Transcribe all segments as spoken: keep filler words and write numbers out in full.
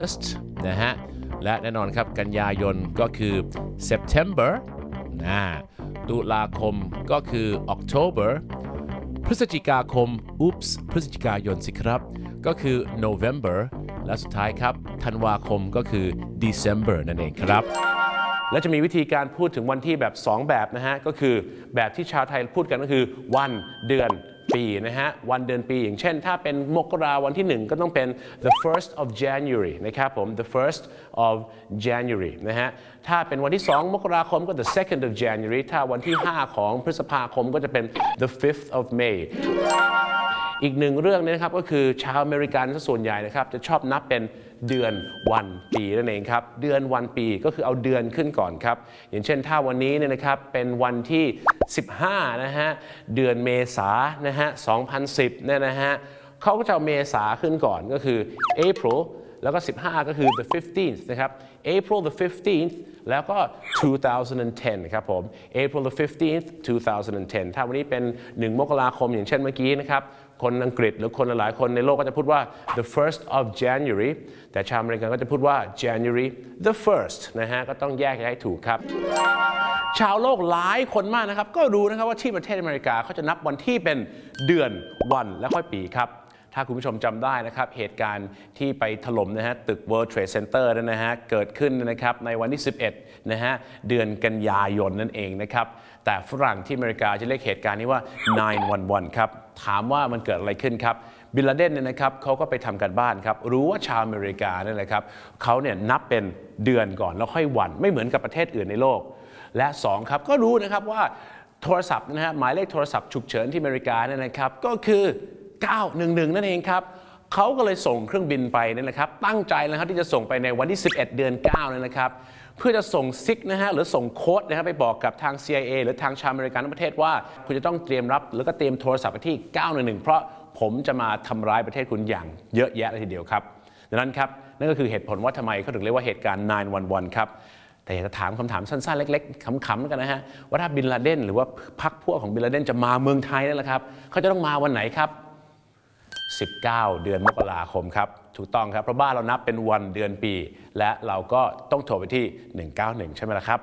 นะฮะและแน่นอนครับกันยายนก็คือ September นะตุลาคมก็คือ October พฤศจิกาคม Oops พฤศจิกายนสิครับก็คือ November และสุดท้ายครับธันวาคมก็คือ December นั่นเองครับและจะมีวิธีการพูดถึงวันที่แบบสองแบบนะฮะก็คือแบบที่ชาวไทยพูดกันก็คือวันเดือนปีนะฮะวันเดือนปีอย่างเช่นถ้าเป็นมกราวันที่หนึ่งก็ต้องเป็น the first of January นะครับผม the first of January นะฮะถ้าเป็นวันที่สองมกราคมก็ the second of January ถ้าวันที่ห้าของพฤษภาคมก็จะเป็น the fifth of May อีกหนึ่งเรื่องนี้นะครับก็คือชาวอเมริกันส่วนใหญ่นะครับจะชอบนับเป็นเดือนวันปีนั่นเองครับเดือนวันปีก็คือเอาเดือนขึ้นก่อนครับอย่างเช่นถ้าวันนี้เนี่ยนะครับเป็นวันที่สิบห้านะฮะเดือนเมษานะฮะสองพันสิบเนี่ยนะฮะเขาก็จะเอาเมษาขึ้นก่อนก็คือ April แล้วก็สิบห้าก็คือ the fifteenth นะครับ April the fifteenth แล้วก็two thousand ten ครับผม April the fifteenth two thousand ten ถ้าวันนี้เป็นหนึ่งมกราคมอย่างเช่นเมื่อกี้นะครับคนอังกฤษหรือคนหลายคนในโลกก็จะพูดว่า the first of January แต่ชาวอเมริกันก็จะพูดว่า January the first นะฮะก็ต้องแยกให้ถูกครับชาวโลกหลายคนมากนะครับก็รู้นะครับว่าที่ประเทศอเมริกาเขาจะนับวันที่เป็นเดือนวันและค่อยปีครับถ้าคุณผู้ชมจำได้นะครับเหตุการณ์ที่ไปถล่มนะฮะตึก World Trade Center นั่นนะฮะเกิดขึ้นนะครับในวันที่สิบเอ็ดนะฮะเดือนกันยายนนั่นเองนะครับแต่ฝรั่งที่อเมริกาจะเรียกเหตุการณ์นี้ว่า nine one one ครับถามว่ามันเกิดอะไรขึ้นครับบินลาเดนเนี่ยนะครับเขาก็ไปทำการบ้านครับรู้ว่าชาวอเมริกาเนี่ยนะครับเขาเนี่ยนับเป็นเดือนก่อนแล้วค่อยวันไม่เหมือนกับประเทศอื่นในโลกและสองครับก็รู้นะครับว่าโทรศัพท์นะฮะหมายเลขโทรศัพท์ฉุกเฉินที่อเมริกาเนี่ยนะครับก็คือเก้าหนึ่งหนึ่งนั่นเองครับเขาก็เลยส่งเครื่องบินไปนี่นะครับตั้งใจนะครับที่จะส่งไปในวันที่สิบเอ็ดเดือนเก้าเนี่ยนะครับเพื่อจะส่งซิกนะฮะหรือส่งโค้ดนะครับไปบอกกับทาง ซี ไอ เอ หรือทางชาวอเมริกันทั้งประเทศว่าคุณจะต้องเตรียมรับแล้วก็เตรียมโทรศัพท์ไปที่เก้าหนึ่งหนึ่งเพราะผมจะมาทำร้ายประเทศคุณอย่างเยอะแยะเลยทีเดียวครับดังนั้นครับนั่นก็คือเหตุผลว่าทำไมเขาถึงเรียกว่าเหตุการณ์nine one oneครับแต่อยากจะถามคำถามสั้นๆเล็กๆขำๆกันนะฮะว่าถ้าบินลาเดนหรือว่าพรรคพวกของบินลาเดนจะมาเมืองไทยนั่นแหละครับเขาจะต้องมาวันไหนครับสิบเก้าเดือนมกราคมครับถูกต้องครับเพราะบ้านเรานับเป็นวันเดือนปีและเราก็ต้องโทรไปที่หนึ่งเก้าหนึ่งใช่ไหมล่ะครับ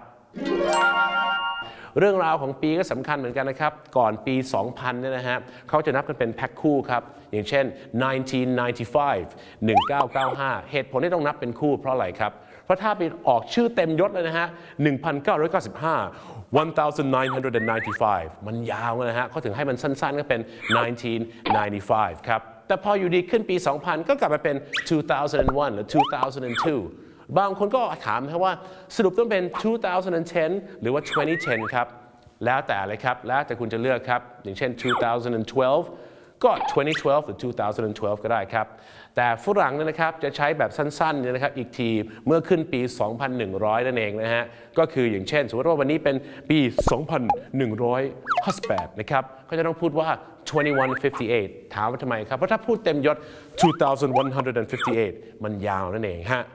เรื่องราวของปีก็สำคัญเหมือนกันนะครับก่อนปีสองพันเนี่ยนะฮะเขาจะนับกันเป็นแพ็คคู่ครับอย่างเช่นnineteen ninety-five หนึ่งเก้าเก้าห้าเหตุผลที่ต้องนับเป็นคู่เพราะอะไรครับเพราะถ้าไปออกชื่อเต็มยศเลยนะฮะหนึ่งพันเก้าร้อยเก้าสิบห้า one thousand nine hundred ninety-five มันยาวนะฮะเขาถึงให้มันสั้นๆก็เป็น nineteen ninety-five ครับแต่พออยู่ดีขึ้นปีสองพันก็กลับมาเป็นtwo thousand one หรือtwo thousand two บางคนก็ถามนะว่าสรุปต้องเป็นtwo thousand ten หรือว่าtwenty ten ครับแล้วแต่เลยครับแล้วแต่คุณจะเลือกครับอย่างเช่นtwo thousand twelve ก็ twenty twelve หรือtwo thousand twelve ก็ได้ครับแต่ฝรั่งเนี่ยนะครับจะใช้แบบสั้นๆเนี่ยนะครับอีกทีเมื่อขึ้นปีสองพันหนึ่งร้อยนั่นเองนะฮะก็คืออย่างเช่นสมมติว่าวันนี้เป็นปีสองพันหนึ่งร้อยห้าสิบแปดนะครับก็จะต้องพูดว่าtwenty-one fifty-eight ถามว่าทำไมครับเพราะถ้าพูดเต็มยศtwo thousand one hundred fifty-eight มันยาวนั่นเองฮะ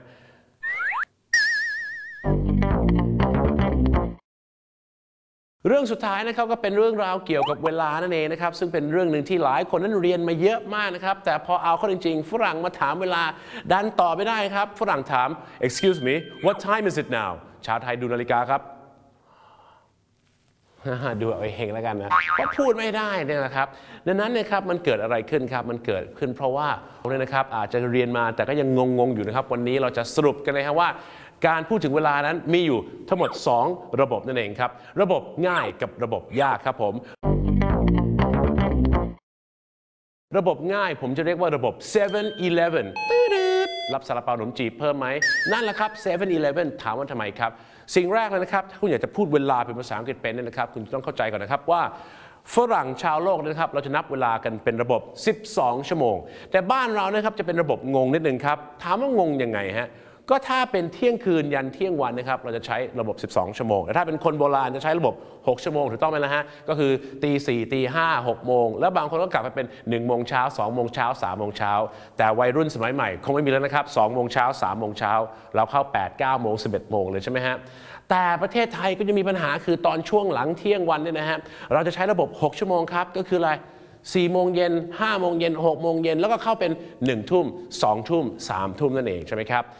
เรื่องสุดท้ายนะครับก็เป็นเรื่องราวเกี่ยวกับเวลานั่นเองนะครับซึ่งเป็นเรื่องหนึ่งที่หลายคนนั้นเรียนมาเยอะมากนะครับแต่พอเอาเข้าจริงๆฝรั่งมาถามเวลาดันตอบไม่ได้ครับฝรั่งถาม excuse me what time is it now ชาวไทยดูนาฬิกาครับดูเอาเองแล้วกันนะเพราะพูดไม่ได้เนี่ยนะครับดังนั้นเนี่ยครับมันเกิดอะไรขึ้นครับมันเกิดขึ้นเพราะว่าเนี่ยนะครับอาจจะเรียนมาแต่ก็ยังงงๆอยู่นะครับวันนี้เราจะสรุปกันเลยครับว่าการพูดถึงเวลานั้นมีอยู่ทั้งหมดสองระบบนั่นเองครับระบบง่ายกับระบบยากครับผมระบบง่ายผมจะเรียกว่าระบบ seven eleven รับซาลาเปาขนมจีบเพิ่มไหมนั่นแหละครับ seven eleven ถามว่าทำไมครับสิ่งแรกเลยนะครับถ้าคุณอยากจะพูดเวลาเป็นภาษาอังกฤษเป็นนะครับคุณต้องเข้าใจก่อนนะครับว่าฝรั่งชาวโลกนะครับเราจะนับเวลากันเป็นระบบสิบสองชั่วโมงแต่บ้านเรานะครับจะเป็นระบบงงนิดนึงครับถามว่างงยังไงฮะก็ถ้าเป็นเที่ยงคืนยันเที่ยงวันนะครับเราจะใช้ระบบสิบสองชั่วโมงแต่ถ้าเป็นคนโบราณจะใช้ระบบหกชั่วโมงถูกต้องไหมนะฮะก็คือตีสี่ตีห้าหกโมงแล้วบางคนก็กลับไปเป็นหนึ่งโมงเช้าสองโมงเช้าสามโมงเช้าแต่วัยรุ่นสมัยใหม่คงไม่มีแล้วนะครับสองโมงเช้าสามโมงเช้าเราเข้าแปด เก้าโมงสิบเอ็ดโมงเลยใช่ไหมฮะแต่ประเทศไทยก็จะมีปัญหาคือตอนช่วงหลังเที่ยงวันเนี่ยนะฮะเราจะใช้ระบบหกชั่วโมงครับก็คืออะไรสี่โมงเย็นห้าโมงเย็นหกโมงเย็นแล้วก็เข้าเป็นหนึ่งทุ่มสองทุ่มสามทุ่มนั่นเองใช่ไหมครับ